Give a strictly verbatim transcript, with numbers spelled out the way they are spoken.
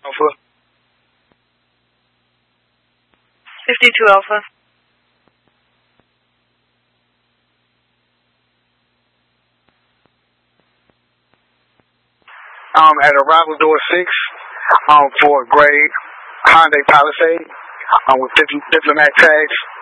Alpha. fifty-two Alpha. Um, at arrival door six, um, for a gray Hyundai Palisade, um, with diplomat tags.